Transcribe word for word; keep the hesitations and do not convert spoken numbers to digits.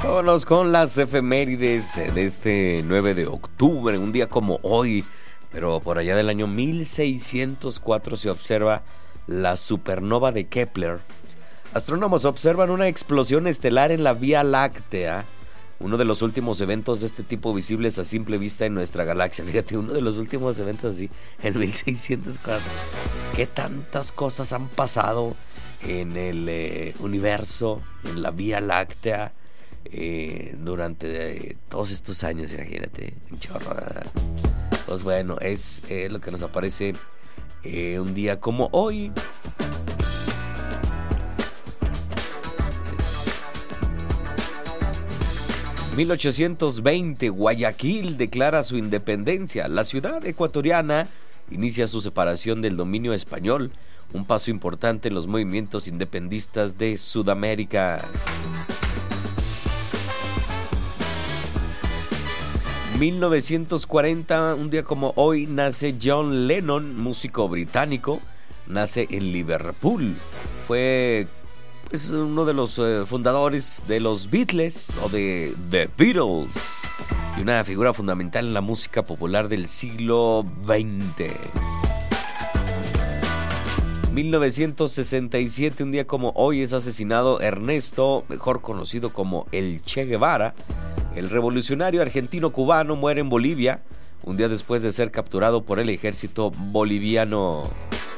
Vámonos con las efemérides de este nueve de octubre, un día como hoy, pero por allá del año mil seiscientos cuatro se observa la supernova de Kepler. Astrónomos observan una explosión estelar en la Vía Láctea, uno de los últimos eventos de este tipo visibles a simple vista en nuestra galaxia. Fíjate, uno de los últimos eventos así, en mil seiscientos cuatro. ¿Qué tantas cosas han pasado en el eh, universo, en la Vía Láctea, eh, durante eh, todos estos años? Imagínate, un chorro. Pues bueno, es eh, lo que nos aparece eh, un día como hoy. mil ochocientos veinte, Guayaquil declara su independencia. La ciudad ecuatoriana inicia su separación del dominio español, un paso importante en los movimientos independistas de Sudamérica. mil novecientos cuarenta, un día como hoy, nace John Lennon, músico británico. Nace en Liverpool. Fue es uno de los eh, fundadores de los Beatles o de The Beatles y una figura fundamental en la música popular del siglo veinte. mil novecientos sesenta y siete, un día como hoy, es asesinado Ernesto, mejor conocido como el Che Guevara. El revolucionario argentino-cubano muere en Bolivia un día después de ser capturado por el ejército boliviano.